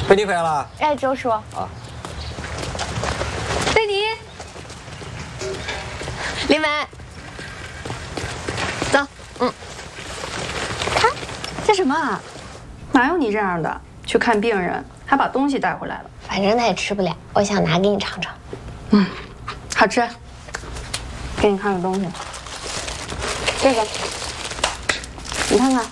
贝妮回来了。 哎，周叔。啊。贝妮，林文，走。 看，这什么啊？哪有你这样的？去看病人还把东西带回来了。 反正他也吃不了，我想拿给你尝尝。 好吃。给你看个东西，这个，你看看。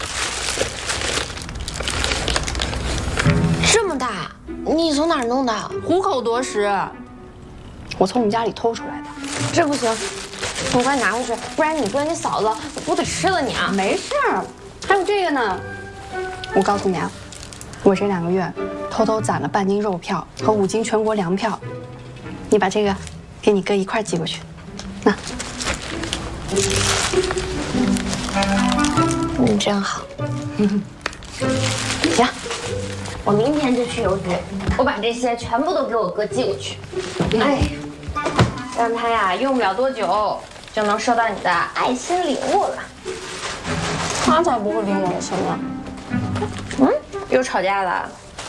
这么大，你从哪儿弄的？ 虎口夺食，我从我们家里偷出来的。 这不行，你快拿回去，不然你哥你嫂子不得吃了你啊！ 没事儿，还有这个呢。我告诉你啊，我这2个月偷偷攒了半斤肉票和5斤全国粮票，你把这个给你哥一块寄过去。那， 你真好。行。 我明天就去邮局，我把这些全部都给我哥寄过去。哎，让他呀用不了多久就能收到你的爱心礼物了。 他才不会领我的情呢。 又吵架了？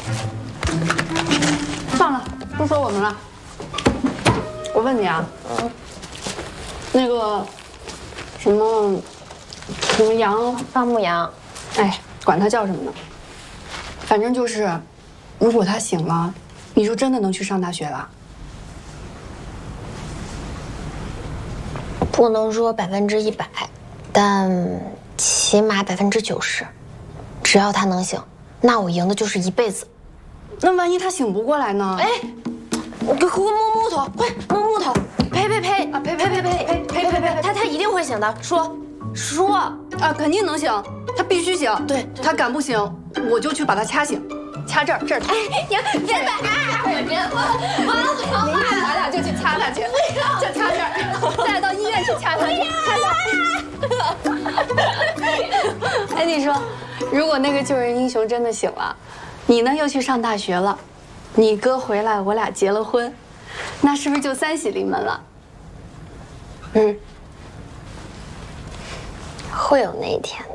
算了，不说我们了。我问你啊，那个什么羊， 方牧羊， 哎，管他叫什么呢？ 反正就是，如果他醒了，你就真的能去上大学了。 不能说100%，但起码90%。只要他能醒，那我赢的就是一辈子。 那万一他醒不过来呢？ 哎，我给摸木头，快摸木头！呸啊！呸！他一定会醒的，说啊，肯定能醒，他必须醒。对，他敢不醒，我就去把他掐醒，掐这儿。 哎，你别摆，我真完了， 咱俩就去掐他去，就掐这儿，再到医院去掐他去，哎，你说，如果那个救人英雄真的醒了，你呢又去上大学了，你哥回来，我俩结了婚，那是不是就3喜临门了？ 会有那一天的。